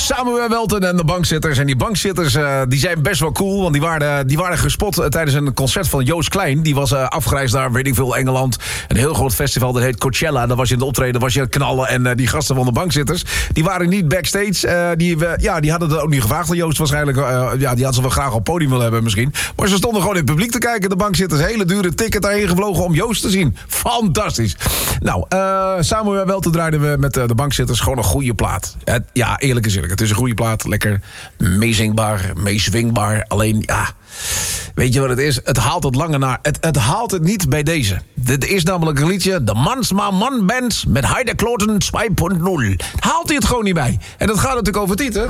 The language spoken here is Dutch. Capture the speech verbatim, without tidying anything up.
Samuel Welten en de bankzitters. En die bankzitters uh, die zijn best wel cool. Want die waren, die waren gespot uh, tijdens een concert van Joost Klein. Die was uh, afgereisd naar, weet ik veel, Engeland. Een heel groot festival, dat heet Coachella. Daar was je in de optreden, was je aan het knallen. En uh, die gasten van de bankzitters, die waren niet backstage. Uh, die, uh, ja, die hadden het ook niet gevraagd. Joost waarschijnlijk, uh, ja, die hadden ze wel graag op het podium willen hebben misschien. Maar ze stonden gewoon in het publiek te kijken. De bankzitters, hele dure ticket daarheen gevlogen om Joost te zien. Fantastisch. Nou, uh, Samuel Welten draaiden we met uh, de bankzitters gewoon een goede plaat. Het, ja, eerlijk is eerlijk. Het is een goede plaat. Lekker meezingbaar, meeswingbaar. Alleen, ja, weet je wat het is? Het haalt het langer naar. Het, het haalt het niet bij deze. Dit is namelijk een liedje, de Mansma Man Band met Heide Kloten twee punt nul. Haalt hij het gewoon niet bij. En dat gaat natuurlijk over Tieten.